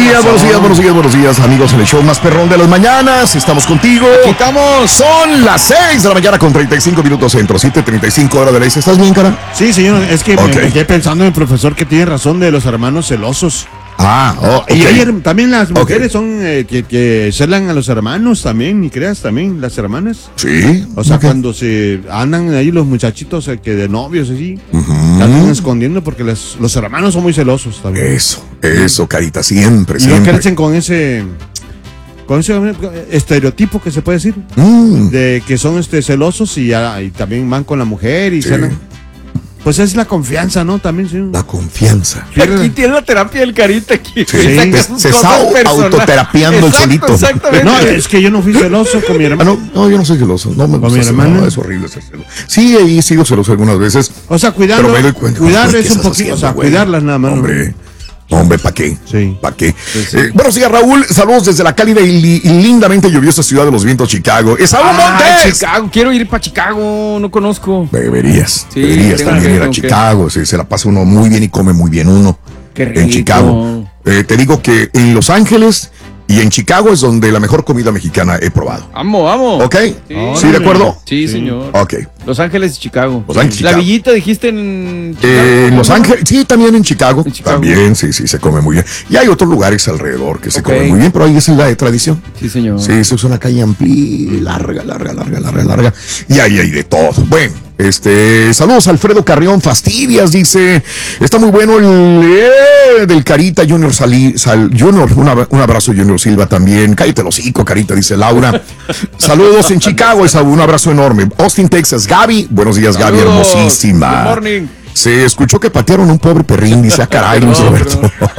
buenos días, amigos en el show más perrón de las mañanas. Estamos contigo. Aquí estamos. Son las 6 de la mañana con 35 minutos centro, 7:35 horas de la isla. ¿Estás bien, cara? Sí, señor, es que me quedé pensando en el profesor que tiene razón de los hermanos celosos. Okay. Y también las mujeres son que celan a los hermanos también, ni creas, también las hermanas. Sí. O sea, cuando se andan ahí los muchachitos que de novios así, andan escondiendo porque los hermanos son muy celosos también. Eso, carita, siempre. Y no crecen con ese estereotipo que se puede decir, de que son celosos y también van con la mujer y celan. Pues es la confianza, ¿no? También, sí. La confianza. Aquí tiene la terapia del carita aquí. Sí. Se está autoterapiando el solito. Exactamente. No, es que yo no fui celoso con mi hermano. No, yo no soy celoso. No me gusta. No, es horrible ser celoso. Sí, ahí he sido celoso algunas veces. O sea, cuidarlo. Pero me doy cuenta. Cuidarles un poquito. O sea, cuidarlas nada más. Hombre, ¿para qué? Sí. ¿Para qué? Sí. Buenos días, Raúl. Saludos desde la cálida y lindamente lluviosa ciudad de los vientos, Chicago. ¡Esaú Montes! Chicago. Quiero ir para Chicago. No conozco. Deberías también ir a Chicago. Sí, se la pasa uno muy bien y come muy bien uno. Qué rico. En Chicago. Te digo que en Los Ángeles y en Chicago es donde la mejor comida mexicana he probado. Vamos. ¿Ok? ¿Sí, de acuerdo? Sí, señor. Ok. Los Ángeles y Chicago. La Villita dijiste en Chicago. Los Ángeles, sí, también en Chicago. También, sí, se come muy bien. Y hay otros lugares alrededor que se comen muy bien, pero ahí es la de tradición. Sí, señor. Sí, se usa una calle amplia, larga. Y ahí hay de todo. Bueno, saludos a Alfredo Carrión Fastidias, dice, está muy bueno el del Carita Junior Junior, un abrazo Junior Silva también, cállate el hocico, Carita, dice Laura. Saludos en Chicago, un abrazo enorme. Austin, Texas, Gaby, buenos días, Gaby, hermosísima. Good morning. Se escuchó que patearon un pobre perrín, dice, caray, Luis Roberto.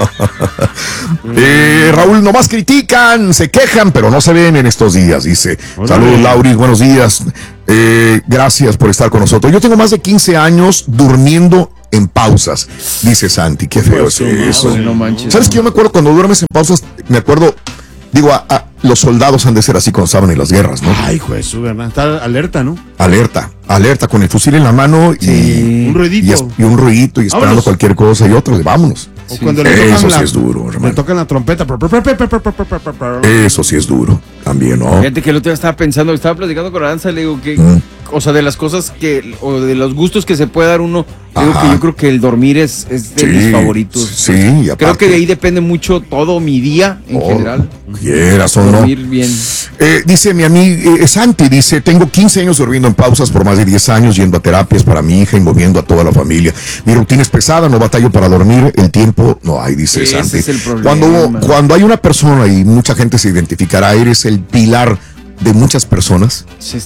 Raúl, nomás critican, se quejan, pero no se ven en estos días, dice. Saludos, Lauris, buenos días. Gracias por estar con nosotros. Yo tengo más de 15 años durmiendo en pausas, dice Santi. Qué feo es eso. No manches. ¿Sabes que yo me acuerdo cuando duermes en pausas? Me acuerdo, los soldados han de ser así cuando estaban en las guerras, ¿no? Ay, Jesús, ¿verdad? Está alerta, ¿no? Alerta, con el fusil en la mano y un ruidito. Y un ruidito y esperando cualquier cosa y otro, vámonos. O cuando eso sí es duro, hermano. Le tocan la trompeta. Eso sí es duro, también, ¿no? Fíjate que el otro día estaba platicando con Aranza, le digo que, o sea, de las cosas o de los gustos que se puede dar uno, digo que yo creo que el dormir es de mis favoritos. Sí, y aparte, creo que de ahí depende mucho todo mi día en general. Quieras o no. Dormir bien. Dice mi amiga Santi, dice, tengo 15 años durmiendo en pausas por más de 10 años, yendo a terapias para mi hija y moviendo a toda la familia. Mi rutina es pesada, no batallo para dormir, el tiempo no hay, dice Santi. Ese es el problema. Cuando hay una persona, y mucha gente se identificará, eres el pilar de muchas personas,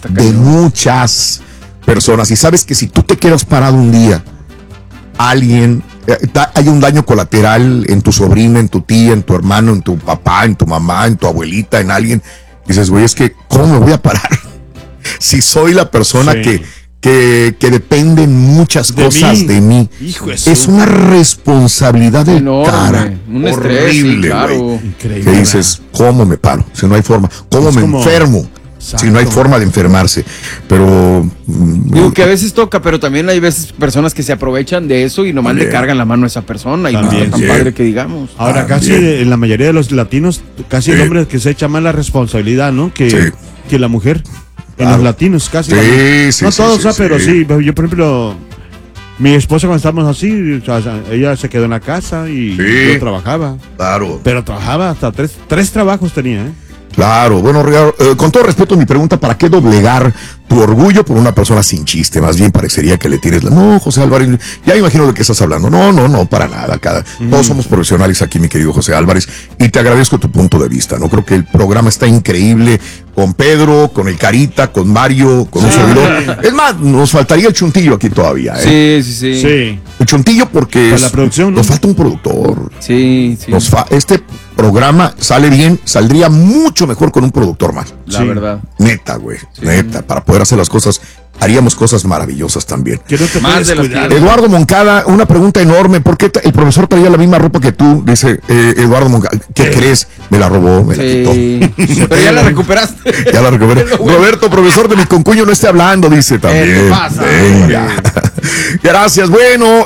y sabes que si tú te quedas parado un día, hay un daño colateral en tu sobrina, en tu tía, en tu hermano, en tu papá, en tu mamá, en tu abuelita, en alguien. Dices, güey, es que ¿cómo me voy a parar? Si soy la persona que dependen muchas cosas de mí. Es una responsabilidad de cara. Un horrible, claro. Que dices, ¿cómo me paro? Si no hay forma. ¿Cómo me enfermo? Exacto. Si no hay forma de enfermarse. Pero digo que a veces toca, pero también hay veces personas que se aprovechan de eso y nomás le cargan la mano a esa persona. Y también, no es tan padre que digamos. Ahora casi en la mayoría de los latinos, casi el hombre que se echa más la responsabilidad, ¿no? Que la mujer. En los latinos casi. No todos, pero sí. Yo, por ejemplo, mi esposa cuando estábamos así, o sea, ella se quedó en la casa y yo trabajaba. Claro. Pero trabajaba hasta tres trabajos tenía, ¿eh? Claro, bueno, con todo respeto, mi pregunta, ¿para qué doblegar tu orgullo por una persona sin chiste? Más bien parecería que le tires No, José Álvarez, ya imagino de qué estás hablando. No, para nada. Todos somos profesionales aquí, mi querido José Álvarez, y te agradezco tu punto de vista, ¿no? Creo que el programa está increíble con Pedro, con el Carita, con Mario, con un servidor. Es más, nos faltaría el chuntillo aquí todavía, ¿eh? Sí. El chuntillo porque la producción, nos falta un productor. Sí. Este programa saldría mucho mejor con un productor más. La verdad. Neta, güey. Neta, para poder hacer las cosas, haríamos cosas maravillosas también. Que no te más de Eduardo Moncada, una pregunta enorme. ¿Por qué el profesor traía la misma ropa que tú? Dice Eduardo Moncada. ¿Qué crees? Me la robó, me la quitó. Pero ya la recuperaste. Ya la recuperé. Roberto, profesor de mi concuño, no esté hablando, dice también. ¿Qué pasa? Venga. Gracias. Bueno,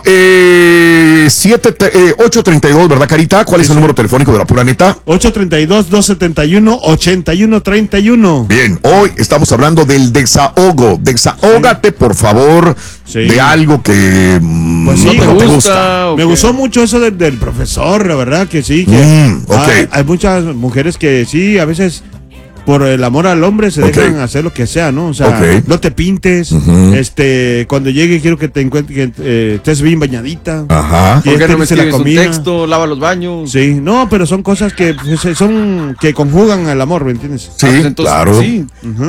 832, ¿verdad, Carita? ¿Cuál es el número telefónico de la pura neta? 832-271-8131. Bien, hoy estamos hablando del desahogo. Desahógate, por favor, de algo que pues sí, no te gusta. Me gustó mucho eso del profesor, la verdad que sí. Que hay muchas mujeres que sí, a veces por el amor al hombre se dejan hacer lo que sea, ¿no? O sea, no te pintes, cuando llegue quiero que te encuentres, que estés bien bañadita. Ajá. Porque no me escribes un texto, lava los baños. Sí, no, pero son cosas que que conjugan el amor, ¿me entiendes? Sí, entonces, claro. Sí.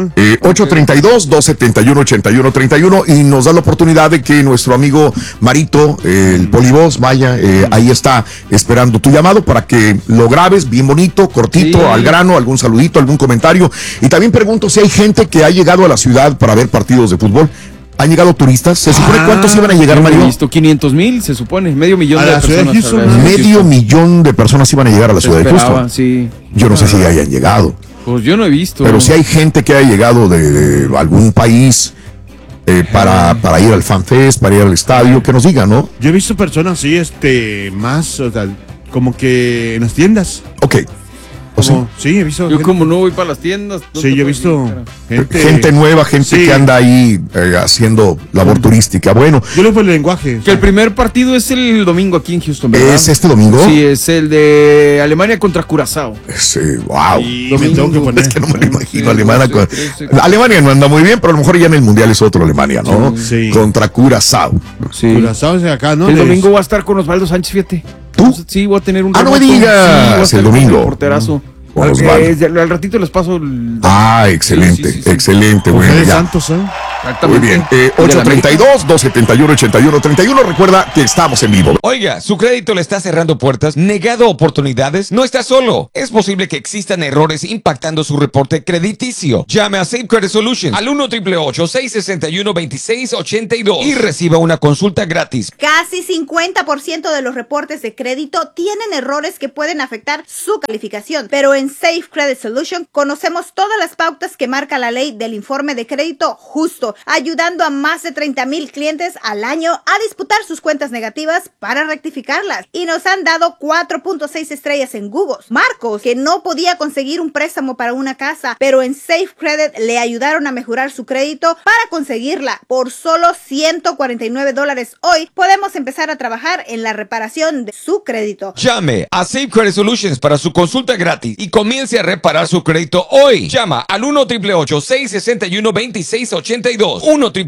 832-271-8131 y nos da la oportunidad de que nuestro amigo Marito, el Polivoz, vaya, ahí está esperando tu llamado para que lo grabes bien bonito, cortito, al grano, algún saludito, algún comentario. Y también pregunto si hay gente que ha llegado a la ciudad para ver partidos de fútbol. ¿Han llegado turistas? ¿Se supone cuántos iban a llegar, Mario? He visto 500,000, se supone, medio millón de personas. Medio millón de personas iban a llegar a la ciudad de Houston. Sí. Yo no sé si hayan llegado. Pues yo no he visto. Pero si hay gente que ha llegado de algún país para ir al FanFest, para ir al estadio, que nos diga, ¿no? Yo he visto personas así, más, o sea, como que en las tiendas. Ok. Sí, he visto. Yo como no voy para las tiendas. Sí, yo he visto gente nueva, gente que anda ahí haciendo labor turística. Bueno. Yo leo por el lenguaje. Que el primer partido es el domingo aquí en Houston, ¿verdad? ¿Es este domingo? Sí, es el de Alemania contra Curazao. Sí, wow. Me tengo que poner. Es que no me lo imagino. Alemania no anda muy bien, pero a lo mejor ya en el Mundial es otro Alemania, ¿no? Sí. Contra Curazao. Sí. Curazao es de acá, ¿no? El domingo va a estar con Osvaldo Sánchez, fíjate. ¿Tú? Sí, voy a tener un no me digas, sí, el domingo. Porterazo. Al ratito les paso excelente, sí. excelente. Bueno, de Santos, muy bien. 832-271-8131. Recuerda que estamos en vivo. Oiga, ¿su crédito le está cerrando puertas, negado oportunidades? No está solo. Es posible que existan errores impactando su reporte crediticio. Llame a Safe Credit Solutions al 1-888-661-2682 y reciba una consulta gratis. Casi 50% de los reportes de crédito tienen errores que pueden afectar su calificación, pero en Safe Credit Solution conocemos todas las pautas que marca la ley del informe de crédito justo, ayudando a más de 30,000 clientes al año a disputar sus cuentas negativas para rectificarlas. Y nos han dado 4.6 estrellas en Google. Marcos, que no podía conseguir un préstamo para una casa, pero en Safe Credit le ayudaron a mejorar su crédito para conseguirla. Por solo $149 hoy podemos empezar a trabajar en la reparación de su crédito. Llame a Safe Credit Solutions para su consulta gratis y comience a reparar su crédito hoy. Llama al 1-888-661-2682.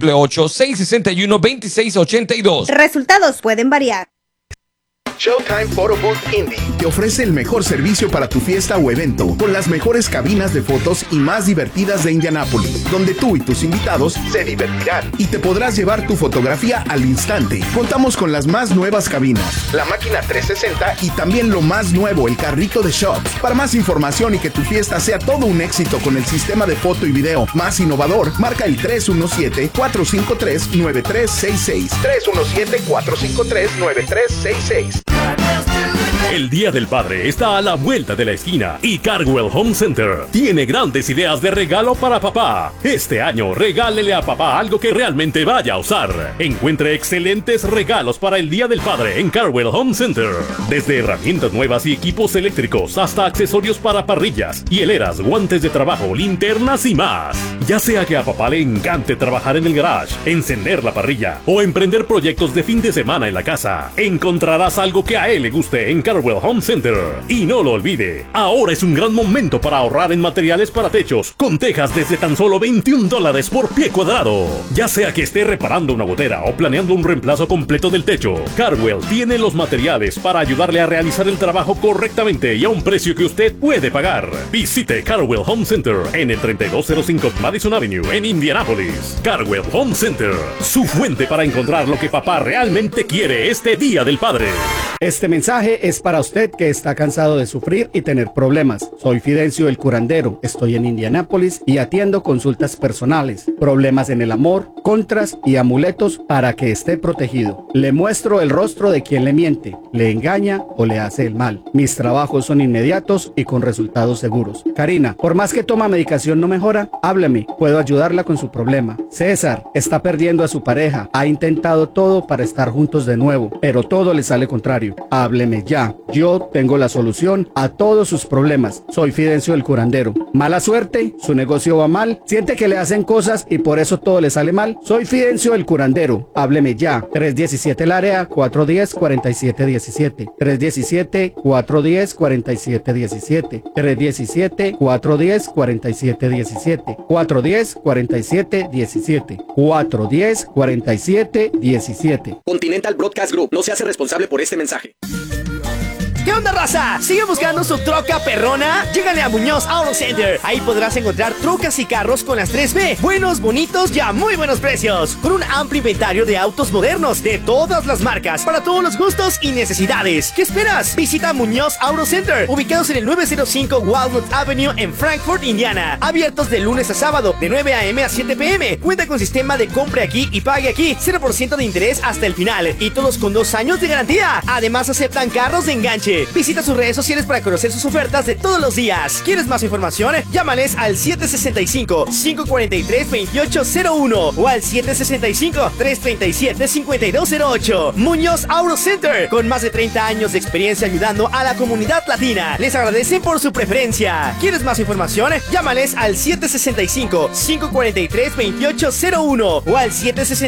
1-888-661-2682. Resultados pueden variar. Showtime Photo Booth Indy te ofrece el mejor servicio para tu fiesta o evento, con las mejores cabinas de fotos y más divertidas de Indianápolis, donde tú y tus invitados se divertirán y te podrás llevar tu fotografía al instante. Contamos con las más nuevas cabinas, la máquina 360 y también lo más nuevo, el carrito de shots. Para más información y que tu fiesta sea todo un éxito con el sistema de foto y video más innovador, marca el 317-453-9366. 317-453-9366. El Día del Padre está a la vuelta de la esquina y Cardwell Home Center tiene grandes ideas de regalo para papá. Este año regálele a papá algo que realmente vaya a usar. Encuentre excelentes regalos para el Día del Padre en Cardwell Home Center. Desde herramientas nuevas y equipos eléctricos hasta accesorios para parrillas, hieleras, guantes de trabajo, linternas y más. Ya sea que a papá le encante trabajar en el garage, encender la parrilla o emprender proyectos de fin de semana en la casa, encontrarás algo que a él le guste en Cardwell Home Center. Y no lo olvide, ahora es un gran momento para ahorrar en materiales para techos, con tejas desde tan solo $21 por pie cuadrado. Ya sea que esté reparando una gotera o planeando un reemplazo completo del techo, Cardwell tiene los materiales para ayudarle a realizar el trabajo correctamente y a un precio que usted puede pagar. Visite Cardwell Home Center en el 3205 Madison Avenue en Indianápolis. Cardwell Home Center, su fuente para encontrar lo que papá realmente quiere este Día del Padre. Este mensaje es para usted que está cansado de sufrir y tener problemas. Soy Fidencio el curandero. Estoy en Indianápolis y atiendo consultas personales, problemas en el amor, contras y amuletos para que esté protegido. Le muestro el rostro de quien le miente, le engaña o le hace el mal. Mis trabajos son inmediatos y con resultados seguros. Karina, por más que toma medicación no mejora, hábleme, puedo ayudarla con su problema. César, está perdiendo a su pareja, ha intentado todo para estar juntos de nuevo, pero todo le sale contrario. Hábleme ya, yo tengo la solución a todos sus problemas. Soy Fidencio el curandero. Mala suerte, su negocio va mal, siente que le hacen cosas y por eso todo le sale mal. Soy Fidencio el curandero. Hábleme ya. 317 el área, 410-4717. 317-410-4717. 317-410-4717. 410-4717. 410-4717. Continental Broadcast Group no se hace responsable por este mensaje. ¿Qué onda, raza? ¿Sigue buscando su troca perrona? Llégale a Muñoz Auto Center. Ahí podrás encontrar trocas y carros con las 3B. Buenos, bonitos y a muy buenos precios. Con un amplio inventario de autos modernos de todas las marcas, para todos los gustos y necesidades. ¿Qué esperas? Visita Muñoz Auto Center, ubicados en el 905 Wildwood Avenue en Frankfort, Indiana. Abiertos de lunes a sábado, de 9 a.m. a 7 p.m. Cuenta con sistema de compre aquí y pague aquí. 0% de interés hasta el final. Y todos con 2 años de garantía. Además, aceptan carros de enganche. Visita sus redes sociales para conocer sus ofertas de todos los días. ¿Quieres más información? Llámales al 765-543-2801 o al 765-337-5208. Muñoz Auto Center, con más de 30 años de experiencia ayudando a la comunidad latina. Les agradecen por su preferencia. ¿Quieres más información? Llámales al 765-543-2801 o al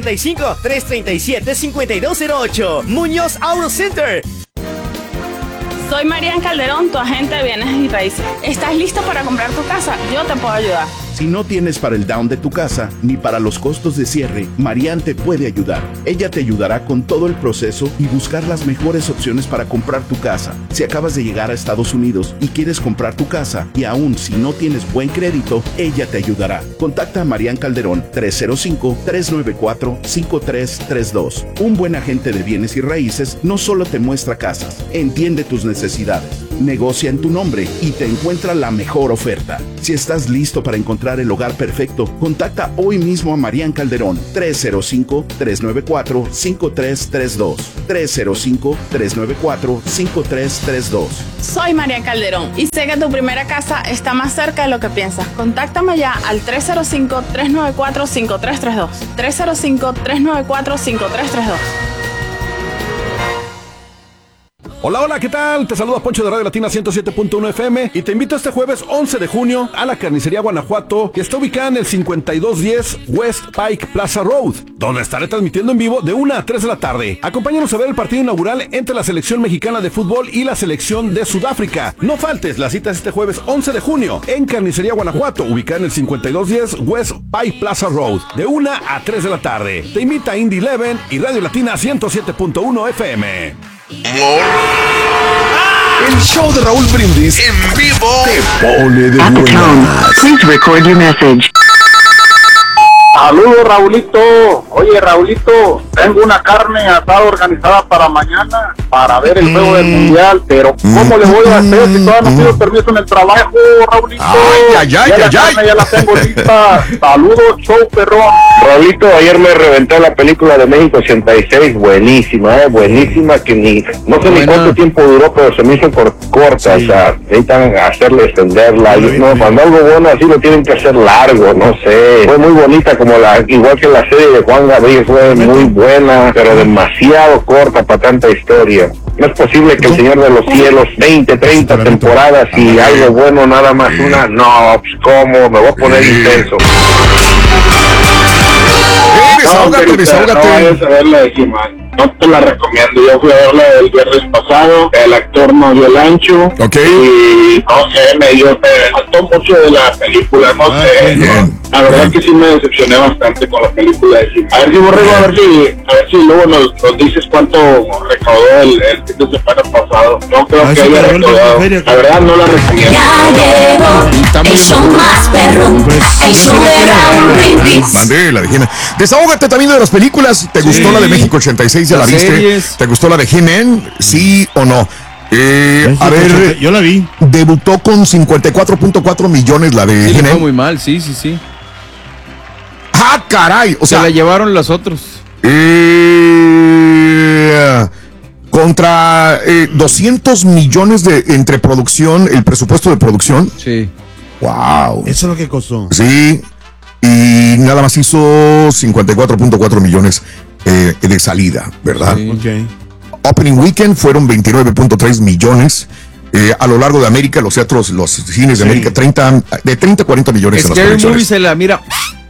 765-337-5208. Muñoz Auto Center. Soy Marian Calderón, tu agente de bienes y raíces. ¿Estás listo para comprar tu casa? Yo te puedo ayudar. Si no tienes para el down de tu casa ni para los costos de cierre, Marian te puede ayudar. Ella te ayudará con todo el proceso y buscar las mejores opciones para comprar tu casa. Si acabas de llegar a Estados Unidos y quieres comprar tu casa y aún si no tienes buen crédito, ella te ayudará. Contacta a Marian Calderón 305-394-5332. Un buen agente de bienes y raíces no solo te muestra casas, entiende tus necesidades, negocia en tu nombre y te encuentra la mejor oferta. Si estás listo para encontrar el hogar perfecto, contacta hoy mismo a Marian Calderón 305-394-5332. 305-394-5332. Soy Marian Calderón y sé que tu primera casa está más cerca de lo que piensas. Contáctame ya al 305-394-5332. 305-394-5332. Hola, hola, ¿qué tal? Te saluda Poncho de Radio Latina 107.1 FM y te invito este jueves 11 de junio a la Carnicería Guanajuato, que está ubicada en el 5210 West Pike Plaza Road, donde estaré transmitiendo en vivo de 1 a 3 de la tarde. Acompáñanos a ver el partido inaugural entre la selección mexicana de fútbol y la selección de Sudáfrica. No faltes, la cita es este jueves 11 de junio en Carnicería Guanajuato, ubicada en el 5210 West Pike Plaza Road, de 1 a 3 de la tarde. Te invita Indie Eleven y Radio Latina 107.1 FM. El show de Raúl Brindis en vivo te pone de buenas. Please record your message. Saludos, Raulito. Oye, Raulito, tengo una carne asada organizada para mañana para ver el juego del mundial, pero ¿cómo le voy a hacer si todavía no pido permiso en el trabajo, Raulito? Ya la tengo lista. Saludos, show perrón. Raulito, ayer me reventé la película de México 86, buenísima, buenísima, que no sé ni cuánto tiempo duró, pero se me hizo corta, sí. O sea, necesitan hacerle extenderla, cuando algo bueno así lo tienen que hacer largo, no sé, fue muy bonita, igual que la serie de Juan Gabriel, fue muy buena, pero demasiado corta para tanta historia. No es posible que El Señor de los Cielos, 20, 30 temporadas y algo bueno nada más una, no, pues cómo, me voy a poner intenso. Desahógate. No vayas a verla de He-Man. No te la recomiendo. Yo fui a verla el viernes pasado. El actor no dio el ancho. Okay. Y no sé, me faltó mucho de la película. No sé. La verdad que sí me decepcioné bastante con la película de He-Man. A ver si Borrego, a ver si luego nos dices cuánto recaudó el fin de semana pasado. No creo que haya recaudado. La verdad no la recomiendo. El show más perro. El show de Raúl Brindis. Mandela, desahógate también de las películas. ¿Te gustó la de México 86? ¿Ya la viste? ¿Te gustó la de He-Man? ¿Sí o no? A ver, yo la vi. Debutó con 54.4 millones la de He-Man. Fue muy mal, sí. ¡Ah, caray! O sea, se la llevaron los otros. Contra 200 millones entre producción, el presupuesto de producción. Sí. ¡Wow! Eso es lo que costó. Sí. Y nada más hizo 54.4 millones de salida, ¿verdad? Sí. Okay. Opening Weekend fueron 29.3 millones. A lo largo de América, los teatros, los cines de América, 30 a 40 millones en las Scary proyecciones. Movie se la mira.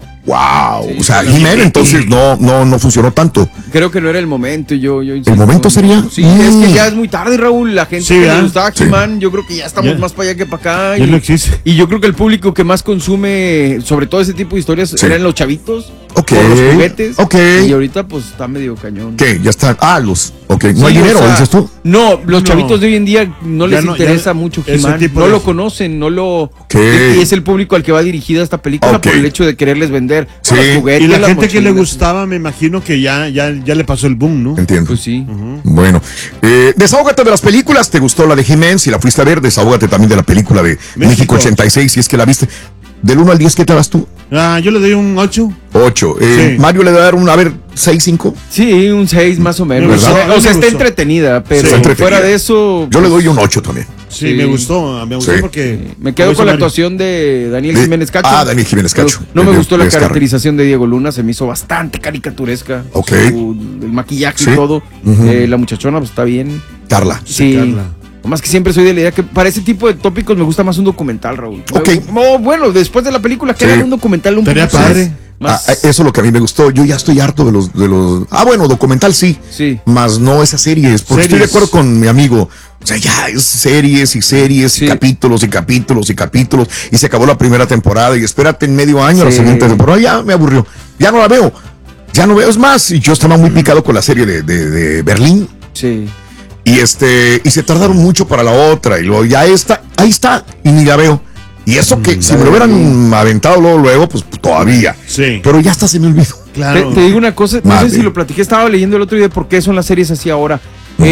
Wow, Sí, o sea, sí, He-Man entonces no funcionó tanto. Creo que no era el momento. Yo ¿El momento sería? Sí, es que ya es muy tarde, Raúl. La gente que le gustaba Sí. He-Man, yo creo que ya estamos más para allá que para acá. Ya no existe. Y yo creo que el público que más consume, sobre todo ese tipo de historias, eran los chavitos. Ok. Por los juguetes. Ok. Y ahorita pues está medio cañón. ¿Qué? Ya está. Ok. ¿No Sí, hay dinero, o sea, dices tú? No, los chavitos de hoy en día no les no, interesa mucho ese He-Man. tipo No de- lo conocen, no lo... ¿Qué? Y es el público al que va dirigida esta película Ok. por el hecho de quererles vender Sí. los juguetes, Y la las gente que le mochilas. gustaba, me imagino que ya le pasó el boom, ¿no? Entiendo. Pues sí. Bueno, desahógate de las películas. ¿Te gustó la de He-Man? Si la fuiste a ver, desahógate también de la película de México 86, si es que la viste. Del 1 al 10, ¿qué te das tú? Yo le doy un 8. 8. Sí. Mario le da un, 6, 5. Sí, un 6 más o menos. ¿Verdad? O sea, está entretenida, pero Está entretenida. fuera de eso... Yo le doy un 8 también. Sí, me gustó Sí. porque... Me quedo con la actuación de Daniel Jiménez Cacho. Daniel Jiménez Cacho. No me El gustó la Descarga. caracterización de Diego Luna, se me hizo bastante caricaturesca. Ok. El maquillaje Sí. y todo. Ujú. La muchachona pues está bien. Carla. Sí. Carla. Más que siempre soy de la idea que para ese tipo de tópicos me gusta más un documental, Raúl. Ok. Bueno, después de la película, que Sí. hagan un documental un Estaría poco padre. más... Eso es lo que a mí me gustó. Yo ya estoy harto de los. Bueno, documental sí. Sí. Más no esas series. Porque estoy de Series. acuerdo con mi amigo. O sea, ya es series y series Sí. y capítulos y capítulos y capítulos. Y se acabó la primera temporada. Y espérate en medio año la Sí. siguiente temporada. Ya me aburrió. Ya no la veo. Ya no veo. Es más, y yo estaba muy picado con la serie de Berlín. Sí. Y se tardaron mucho para la otra. Y luego ya ahí está. Y ni la veo. Y eso que si me lo hubieran aventado luego, pues todavía. Sí. Pero ya hasta se me olvidó. Claro. Te digo una cosa, no Madre. sé si lo platiqué, estaba leyendo el otro día por qué son las series así ahora.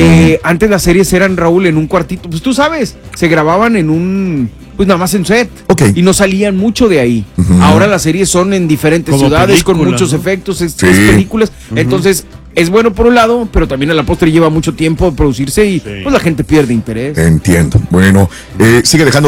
Antes las series eran, Raúl, en un cuartito, pues tú sabes, se grababan en un, pues nada más en set. Ok. Y no salían mucho de ahí. Ahora las series son en diferentes Como ciudades, con película, muchos ¿no? efectos, es Sí. películas. Entonces, es bueno por un lado, pero también a la postre lleva mucho tiempo producirse y pues la gente pierde interés. Entiendo. Bueno, sigue dejando